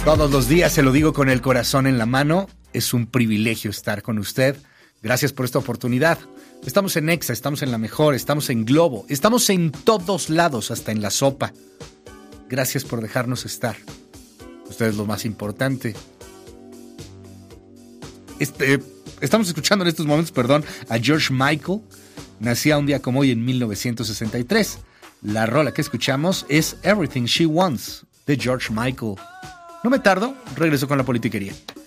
Todos los días se lo digo con el corazón en la mano. Es un privilegio estar con usted. Gracias por esta oportunidad. Estamos en Exa, estamos en La Mejor, estamos en Globo, estamos en todos lados, hasta en La Sopa. Gracias por dejarnos estar. Usted es lo más importante. Estamos escuchando en estos momentos, a George Michael. Nacía un día como hoy en 1963. La rola que escuchamos es Everything She Wants, de George Michael. No me tardo, regreso con la politiquería.